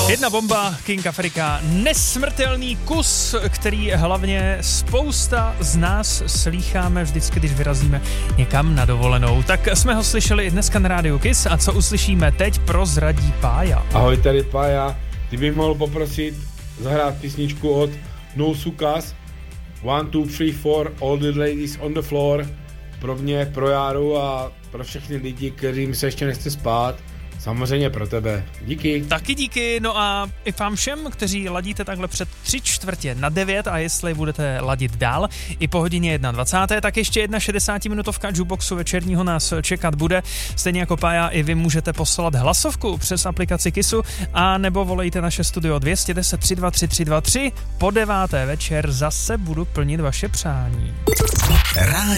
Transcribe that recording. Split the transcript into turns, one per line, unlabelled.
Jedna bomba, King Afrika, nesmrtelný kus, který hlavně spousta z nás slýcháme vždycky, když vyrazíme někam na dovolenou. Tak jsme ho slyšeli i dneska na rádiu Kiss a co uslyšíme teď, prozradí Pája.
Ahoj, tady Pája, ty bych mohl poprosit zahrát písničku od No Sukas, 1, 2, 3, 4, All the Ladies on the Floor, pro mě, pro Járu a pro všechny lidi, kterým se ještě nechce spát. Samozřejmě pro tebe. Díky.
Taky díky, no a i vám všem, kteří ladíte takhle před 8:45 a jestli budete ladit dál i po hodině 21, tak ještě 60-minutovka jukeboxu večerního nás čekat bude. Stejně jako Pája, i vy můžete poslat hlasovku přes aplikaci Kissu a nebo volejte naše studio 210 323 323. Po 9. večer zase budu plnit vaše přání.